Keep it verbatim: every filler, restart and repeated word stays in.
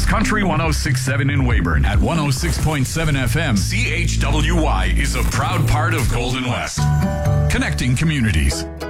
Country one oh six point seven in Weyburn at one oh six point seven F M. C H W Y is a proud part of Golden West. Connecting communities.